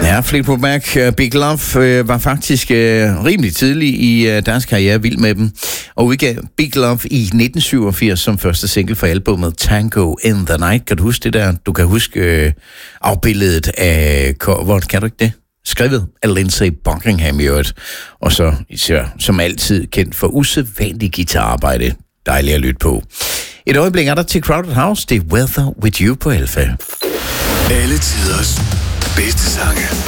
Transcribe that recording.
Ja, Fleetwood Mac, Big Love var faktisk rimelig tidlig i deres karriere, vild med dem, og udgav Big Love i 1987 som første single for albumet Tango in the Night. Kan du huske det der? Du kan huske afbilledet af coveret, kan du ikke det? Skrevet af Lindsey Buckingham i øvrigt, og så især som altid kendt for usædvanligt guitararbejde. Dejligt at lytte på. Et øjeblik er der til Crowded House, det er Weather With You på Alpha. Alle tiders bedste sange.